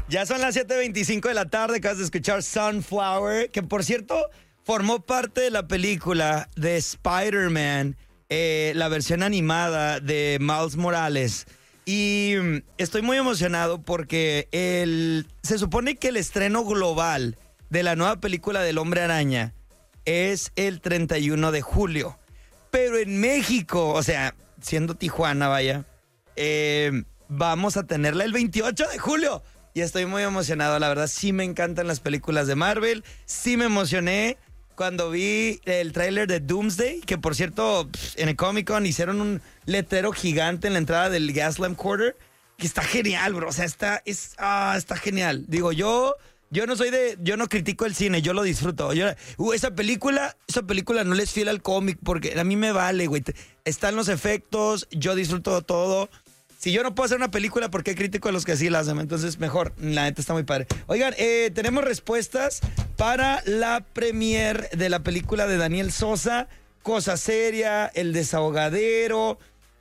Ya son las 7:25 de la tarde, acabas de escuchar Sunflower, que por cierto formó parte de la película de Spider-Man, la versión animada de Miles Morales. Y estoy muy emocionado porque se supone que el estreno global de la nueva película del Hombre Araña es el 31 de julio. Pero en México, o sea, siendo Tijuana, vaya, vamos a tenerla el 28 de julio. Y estoy muy emocionado, la verdad, sí me encantan las películas de Marvel. Sí me emocioné cuando vi el tráiler de Doomsday, que por cierto, en el Comic-Con hicieron un letrero gigante en la entrada del Gaslamp Quarter, que está genial, bro. O sea, está genial. Digo, yo no critico el cine, yo lo disfruto. Esa película no le es fiel al cómic, porque a mí me vale, güey. Están los efectos, yo disfruto todo. Si yo no puedo hacer una película, ¿por qué critico a los que sí la hacen? Entonces, mejor, la neta está muy padre. Oigan, tenemos respuestas para la premiere de la película de Daniel Sosa, Cosa Seria, El Desahogadero.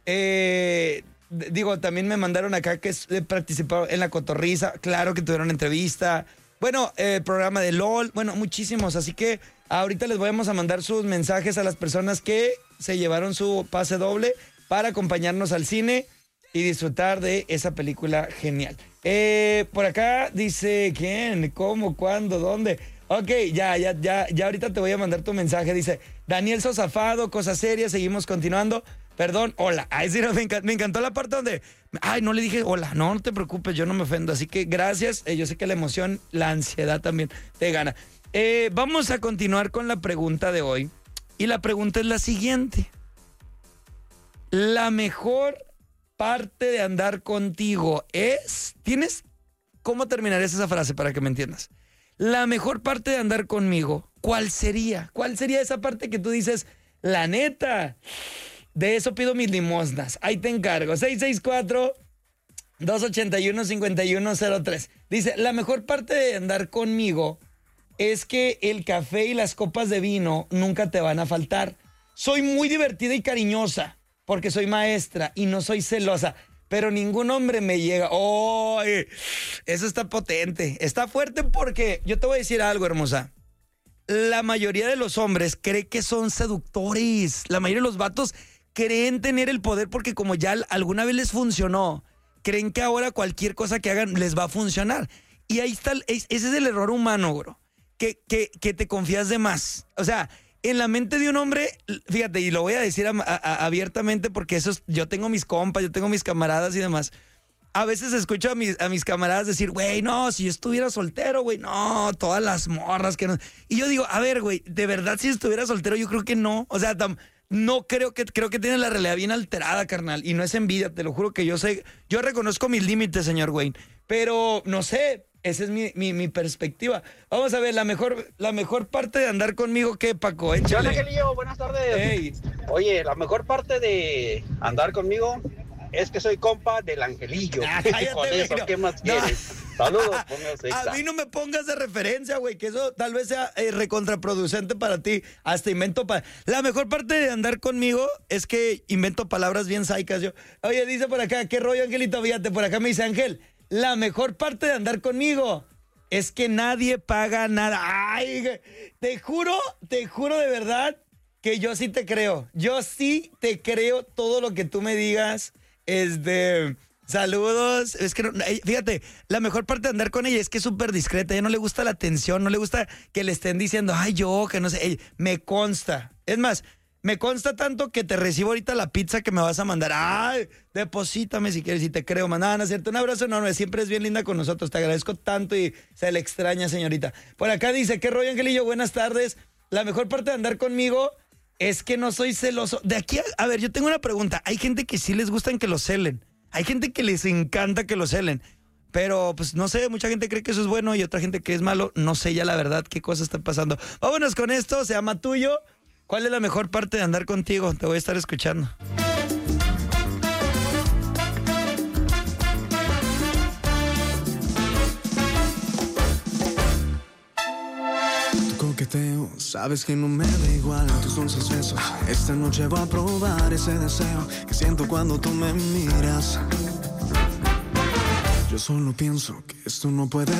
También me mandaron acá que he participado en La Cotorriza. Claro que tuvieron entrevista. Bueno, programa de LOL. Bueno, muchísimos. Así que ahorita les vamos a mandar sus mensajes a las personas que se llevaron su pase doble para acompañarnos al cine y disfrutar de esa película genial. Por acá dice, ¿quién? ¿Cómo? ¿Cuándo? ¿Dónde? Ok, ya ahorita te voy a mandar tu mensaje. Dice, Daniel Sosafado, Cosa Seria, seguimos continuando. Perdón, hola. Ay, sí, me encantó la parte donde, no le dije hola. No te preocupes, yo no me ofendo. Así que gracias. Yo sé que la emoción, la ansiedad también te gana. Vamos a continuar con la pregunta de hoy. Y la pregunta es la siguiente. La mejor parte de andar contigo ¿cómo terminarías esa frase para que me entiendas? La mejor parte de andar conmigo, ¿cuál sería? ¿Cuál sería esa parte que tú dices, la neta, de eso pido mis limosnas? Ahí te encargo. 664-281-5103. Dice, la mejor parte de andar conmigo es que el café y las copas de vino nunca te van a faltar. Soy muy divertida y cariñosa, porque soy maestra y no soy celosa, pero ningún hombre me llega. ¡Oh! Eso está potente. Está fuerte porque yo te voy a decir algo, hermosa. La mayoría de los hombres cree que son seductores. La mayoría de los vatos creen tener el poder porque como ya alguna vez les funcionó, creen que ahora cualquier cosa que hagan les va a funcionar. Y ahí está, ese es el error humano, bro. Que te confías de más. O sea, en la mente de un hombre, fíjate, y lo voy a decir abiertamente porque yo tengo mis compas, yo tengo mis camaradas y demás. A veces escucho a mis camaradas decir, güey, no, si yo estuviera soltero, güey, no, todas las morras que no. Y yo digo, a ver, güey, de verdad, si estuviera soltero, yo creo que no. O sea, no creo que tienes la realidad bien alterada, carnal. Y no es envidia, te lo juro que yo reconozco mis límites, señor Wayne. Pero, no sé. Esa es mi perspectiva. Vamos a ver, la mejor parte de andar conmigo, ¿qué, Paco? ¿Qué onda, Angelillo? Buenas tardes. Hey. Oye, la mejor parte de andar conmigo es que soy compa del Angelillo. Cállate, con eso, no. ¿qué más quieres? Saludos, póngase A mí no me pongas de referencia, güey, que eso tal vez sea recontraproducente para ti. Hasta la mejor parte de andar conmigo es que invento palabras bien saicas yo. Oye, dice por acá, ¿qué rollo, Angelito? Fíjate, por acá me dice Ángel. La mejor parte de andar conmigo es que nadie paga nada. Ay, te juro de verdad que yo sí te creo. Yo sí te creo todo lo que tú me digas. Saludos. Es que, fíjate, la mejor parte de andar con ella es que es súper discreta. A ella no le gusta la atención, no le gusta que le estén diciendo, ay, yo, que no sé. Me consta. Es más, me consta tanto que te recibo ahorita la pizza que me vas a mandar. Ay, deposítame si quieres y te creo, mandada, ¿cierto? Un abrazo enorme, siempre es bien linda con nosotros. Te agradezco tanto y se le extraña, señorita. Por acá dice, ¿qué rollo, Angelillo? Buenas tardes. La mejor parte de andar conmigo es que no soy celoso. De aquí a ver, yo tengo una pregunta. Hay gente que sí les gustan que lo celen. Hay gente que les encanta que lo celen. Pero, pues, no sé, mucha gente cree que eso es bueno y otra gente que es malo. No sé ya la verdad qué cosa está pasando. Vámonos con esto, se llama Tuyo. ¿Cuál es la mejor parte de andar contigo? Te voy a estar escuchando. Tu coqueteo, sabes que no me da igual tus dulces besos. Esta noche voy a probar ese deseo que siento cuando tú me miras. Yo solo pienso que esto no puede